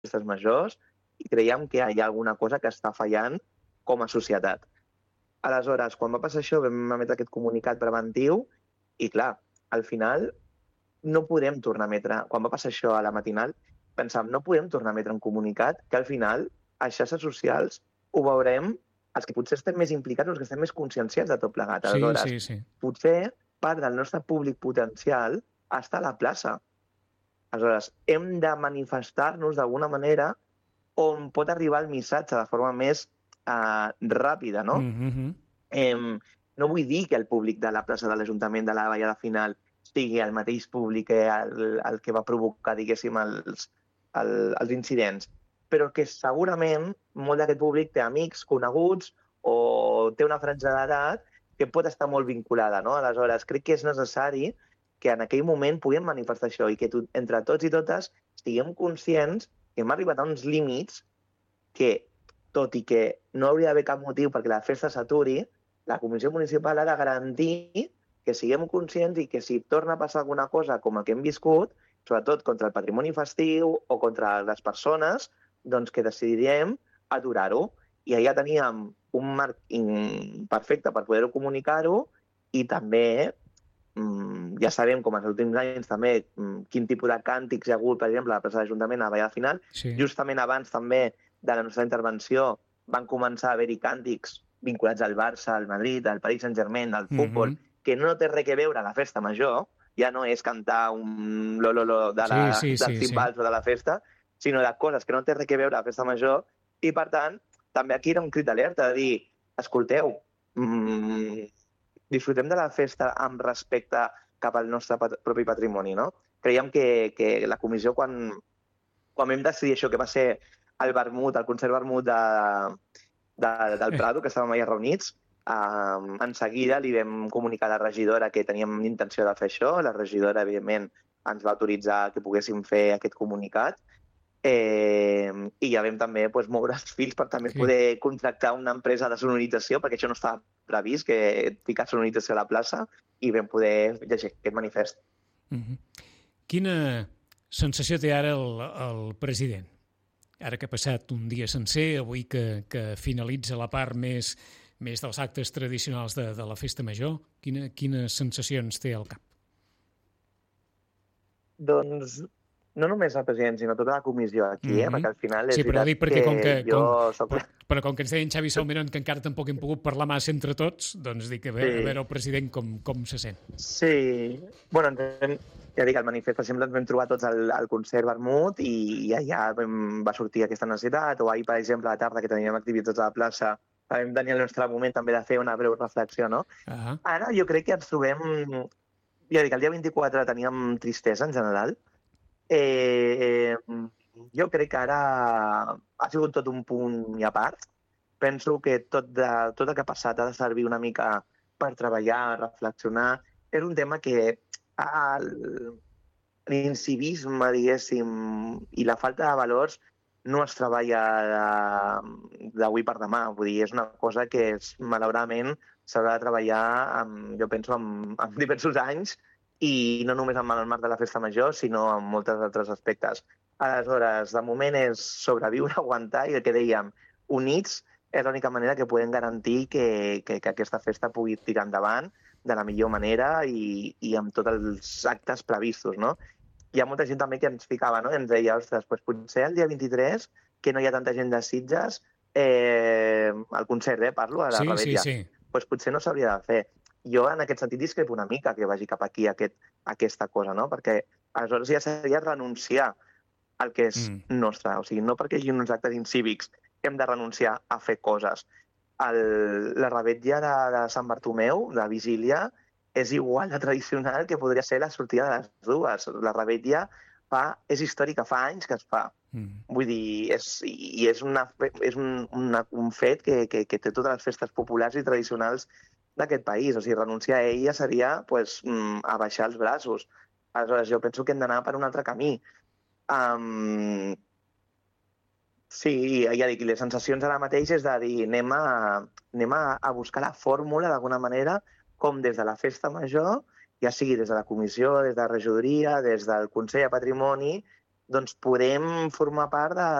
festes majors i creiem que hi ha alguna cosa que està fallant com a societat. Aleshores, quan va passar això, vam emetre aquest comunicat preventiu i, clar, al final no podem tornar a emetre... Quan va passar això a la matinal, pensàvem, no podem tornar a emetre un comunicat que al final a xarxes socials ho veurem els que potser estem més implicats, els que estem més conscienciats de tot plegat. Aleshores, Sí. potser part del nostre públic potencial està a la plaça. Aleshores, hem de manifestar-nos d'alguna manera on pot arribar el missatge de forma més ràpida, no? No vull dir que el públic de la plaça de l'Ajuntament de la Ballada Final sigui el mateix públic que el que va provocar, diguéssim, els incidents, però que segurament molt d'aquest públic té amics, coneguts o té una franja d'edat que pot estar molt vinculada, no? Aleshores, crec que és necessari que en aquell moment puguem manifestar això i que entre tots i totes estiguem conscients que hem arribat a uns límits que, tot i que no hauria d'haver cap motiu perquè la festa s'aturi, la Comissió Municipal ha de garantir que siguem conscients i que si torna a passar alguna cosa com el que hem viscut, sobretot contra el patrimoni festiu o contra les persones, doncs que decidirem aturar-ho. I allà teníem un marc perfecte per poder-ho comunicar-ho i també ja sabem, com en els últims anys, també quin tipus de càntics hi ha hagut, per exemple, a la plaça de l'Ajuntament a la Ballada Final. Justament abans també de la nostra intervenció van començar a haver-hi càntics vinculats al Barça, al Madrid, al Paris Saint-Germain, al futbol, que no té res a veure a la festa major, ja no és cantar un lo-lo-lo dels timbals o de la festa, sinó de coses que no té res a veure a la festa major, i per tant, també aquí era un crit d'alerta, de dir, escolteu, disfrutem de la festa amb respecte cap al nostre propi patrimoni, no? Creiem que la comissió, quan vam decidir això, que va ser el vermut, el concert vermut del Prado, que estàvem allà reunits, en seguida li vam comunicar a la regidora que teníem intenció de fer això. La regidora, evidentment, ens va autoritzar que poguéssim fer aquest comunicat i ja vam també moure els fils per també poder contractar una empresa de sonorització, perquè això no estava previst, que ficar sonorització a la plaça, i vam poder llegir aquest manifest. Quina sensació té ara el president? Ara que ha passat un dia sencer, avui que finalitza la part més dels actes tradicionals de la festa major, quines sensacions té al cap? Doncs no només el president, sinó tota la comissió aquí, perquè al final és veritat que jo soc... Però com que ens deia en Xavi Salmerón que encara tampoc hem pogut parlar massa entre tots, doncs dic a veure el president com se sent. Sí, bueno, ja dic, el manifest, per exemple, ens vam trobar tots al concert vermut i allà va sortir aquesta necessitat, o ahir, per exemple, a la tarda, que teníem activitats a la plaça, vam tenir el nostre moment també de fer una breu reflexió, no? Ara jo crec que ens trobem... Ja dic, el dia 24 teníem tristesa en general. Jo crec que ara ha sigut tot un punt i a part. Penso que tot el que ha passat ha de servir una mica per treballar, reflexionar. És un tema que l'incivisme, diguéssim, i la falta de valors no es treballa d'avui per demà. Vull dir, és una cosa que malauradament s'haurà de treballar, jo penso, en diversos anys, i no només en el marc de la festa major, sinó en molts altres aspectes. Aleshores, de moment és sobreviure, aguantar, i el que dèiem, units és l'única manera que podem garantir que aquesta festa pugui tirar endavant de la millor manera i amb tots els actes previstos, no? Hi ha molta gent també que ens ficava, no? Ens deia, ostres, potser el dia 23, que no hi ha tanta gent de Sitges, al concert, parlo, a la Rebetlla, potser no s'hauria de fer. Jo, en aquest sentit, discrepo una mica que vagi cap aquí aquesta cosa, no? Perquè aleshores ja seria renunciar al que és nostre. O sigui, no perquè hi hagi uns actes incívics hem de renunciar a fer coses. La Rebetlla de Sant Bartomeu, de Vigília, és igual de tradicional que podria ser la sortida de les dues. La Rebetlla és històrica, fa anys que es fa. Vull dir, és un fet que té totes les festes populars i tradicionals d'aquest país. O sigui, renunciar a ella seria abaixar els braços. Aleshores, jo penso que hem d'anar per un altre camí. Sí, ja dic, les sensacions ara mateix és de dir anem a buscar la fórmula d'alguna manera, com des de la festa major, ja sigui des de la comissió, des de la regidoria, des del Consell de Patrimoni, doncs podem formar part